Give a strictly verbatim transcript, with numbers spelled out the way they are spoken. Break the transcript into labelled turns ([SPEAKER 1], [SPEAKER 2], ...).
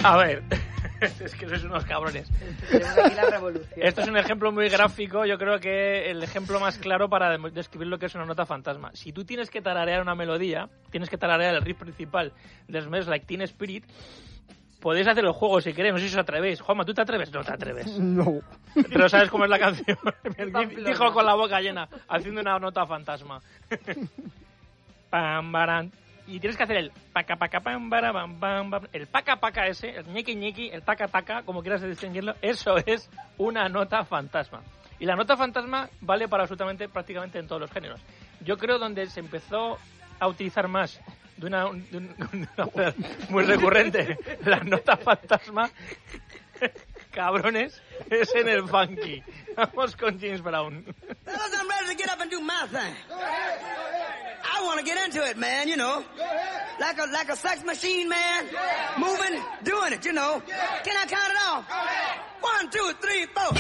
[SPEAKER 1] A ver, es que sois unos cabrones.
[SPEAKER 2] Tenemos aquí la revolución.
[SPEAKER 1] Esto es un ejemplo muy gráfico, yo creo que el ejemplo más claro para describir lo que es una nota fantasma. Si tú tienes que tararear una melodía, tienes que tararear el riff principal de Smells Like Teen Spirit, podéis hacer el juego si queréis, no sé si os atrevéis. Juanma, ¿tú te atreves? No te atreves.
[SPEAKER 3] No.
[SPEAKER 1] Pero ¿sabes cómo es la canción? Dijo con la boca llena, haciendo una nota fantasma. Pam, baran. Y tienes que hacer el paca paca pam bara bam bam bam. El paca paca ese, el ñequi ñequi, el taca taca, como quieras distinguirlo, eso es una nota fantasma. Y la nota fantasma vale para absolutamente prácticamente en todos los géneros. Yo creo donde se empezó a utilizar más de una, de un, de una muy recurrente la nota fantasma, cabrones, es en el funky. Vamos con James Brown.
[SPEAKER 4] Fellas, I'm ready to get up and do my thing. I want to get into it, man, you know. Like a like a sex machine, man. Moving, doing it, you know. Can I count it off? One, two, three, four.